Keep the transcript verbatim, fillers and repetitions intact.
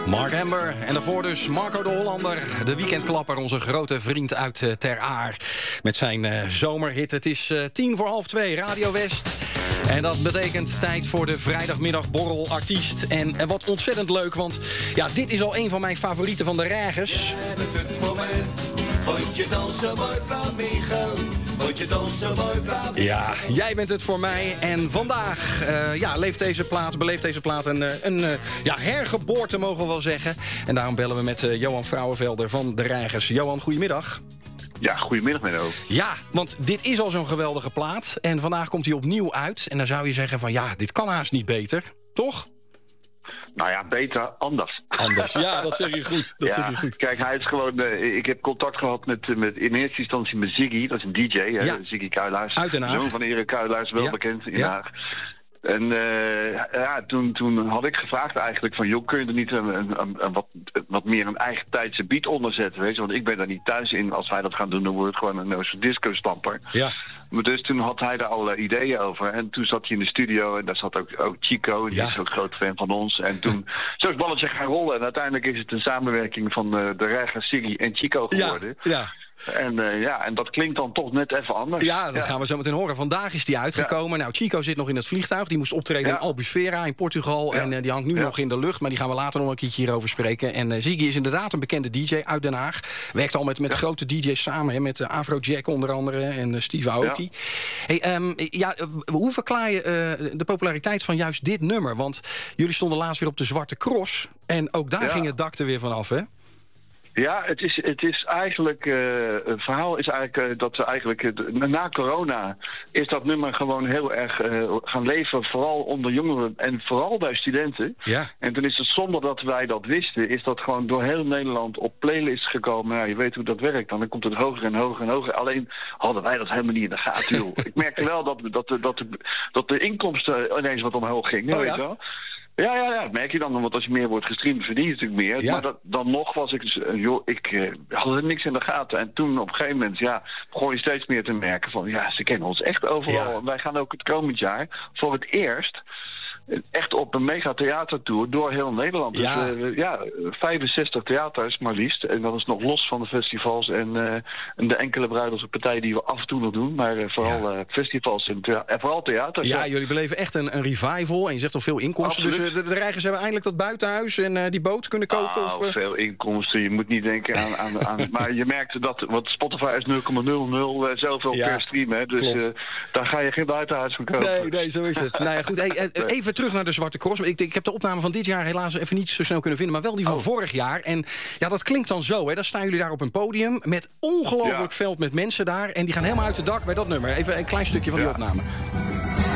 Mark Amber en daarvoor dus Marco de Hollander, de weekendklapper, onze grote vriend uit uh, Ter Aar. Met zijn uh, zomerhit. Het is uh, tien voor half twee, Radio West. En dat betekent tijd voor de vrijdagmiddagborrel artiest. En, en wat ontzettend leuk, want ja, dit is al een van mijn favorieten van de Reigers. Jij bent het voor mij, want je dansen mooi flamenco. Want je dansen mooi flamenco. Ja, jij bent het voor mij. En vandaag uh, ja, leeft deze plaat, beleeft deze plaat een, een uh, ja, hergeboorte, mogen we wel zeggen. En daarom bellen we met uh, Johan Vrouwenvelder van de Reigers. Johan, goedemiddag. Ja, goedemiddag Menno. Ja, want dit is al zo'n geweldige plaat. En vandaag komt hij opnieuw uit. En dan zou je zeggen van ja, dit kan haast niet beter. Toch? Nou ja, beter anders. Anders, ja, dat zeg je goed. Dat ja, zeg je goed. Kijk, hij is gewoon... Uh, ik heb contact gehad met, met in eerste instantie met Ziggy. Dat is een D J, hè, ja. Ziggy Kuilaars. Uit Den Haag. Zoon van Erik Kuilaars, wel ja. bekend in Den ja. Haag. En uh, ja, toen, toen had ik gevraagd eigenlijk van... joh, kun je er niet een, een, een, een wat, wat meer een eigen tijdse beat onder zetten? Weet je? Want ik ben daar niet thuis in. Als wij dat gaan doen, dan wordt het gewoon een soort disco-stamper. Ja. Maar dus toen had hij daar al uh, ideeën over. En toen zat hij in de studio en daar zat ook, ook Chico. Die ja. is ook groot fan van ons. En toen zo is het balletje gaan rollen. En uiteindelijk is het een samenwerking van uh, de Reigers, Ziggy en Chico geworden. Ja, ja. En, uh, ja, en dat klinkt dan toch net even anders. Ja, dat ja. gaan we zo meteen horen. Vandaag is die uitgekomen. Ja. Nou, Chico zit nog in het vliegtuig. Die moest optreden ja. in Albufeira in Portugal. Ja. En uh, die hangt nu ja. nog in de lucht. Maar die gaan we later nog een keertje hierover spreken. En uh, Ziggy is inderdaad een bekende D J uit Den Haag. Werkt al met, met ja. grote D J's samen. Hè, met uh, Afrojack onder andere. En uh, Steve Aoki. Ja. Hey, um, ja, uh, hoe verklaar je uh, de populariteit van juist dit nummer? Want jullie stonden laatst weer op de Zwarte Cross. En ook daar ja. ging het dak er weer vanaf, hè? Ja, het is, het is eigenlijk, uh, het verhaal is eigenlijk uh, dat we eigenlijk, uh, na corona is dat nummer gewoon heel erg uh, gaan leven, vooral onder jongeren en vooral bij studenten. Ja. En toen is het zonder dat wij dat wisten, is dat gewoon door heel Nederland op playlists gekomen. Nou, je weet hoe dat werkt, dan komt het hoger en hoger en hoger. Alleen hadden wij dat helemaal niet in de gaten, joh. Ik merkte wel dat, dat, dat, dat, de, dat de inkomsten ineens wat omhoog ging, oh, weet ja? je wel. Ja, ja, ja, dat merk je dan, want als je meer wordt gestreamd, verdien je natuurlijk meer. Ja. Maar dat, dan nog was ik, uh, joh, ik uh, had er niks in de gaten. En toen op een gegeven moment, ja, begon je steeds meer te merken van, ja, ze kennen ons echt overal. Ja. En wij gaan ook het komend jaar voor het eerst echt op een mega theatertour door heel Nederland. Ja. Dus uh, ja, vijfenzestig theaters maar liefst. En dat is nog los van de festivals en, uh, en de enkele bruiloftspartijen die we af en toe nog doen. Maar uh, vooral ja. uh, festivals en, thea- en vooral theater. Ja, ja, jullie beleven echt een, een revival. En je zegt al veel inkomsten. Absoluut. Dus uh, de, de Reigers hebben eindelijk dat buitenhuis en uh, die boot kunnen kopen. Oh, of, uh... veel inkomsten. Je moet niet denken aan... aan, aan maar je merkt dat... Want Spotify is nul komma nul nul zoveel ja, per stream. Hè, dus uh, daar ga je geen buitenhuis van kopen. Nee, nee, zo is het. Nou ja, goed. Hey, even terug naar de Zwarte Cross. Ik, ik heb de opname van dit jaar helaas even niet zo snel kunnen vinden. Maar wel die van oh. vorig jaar. En ja, dat klinkt dan zo. Hè. Dan staan jullie daar op een podium. Met ongelooflijk ja. veld met mensen daar. En die gaan helemaal uit het dak bij dat nummer. Even een klein stukje van ja. die opname.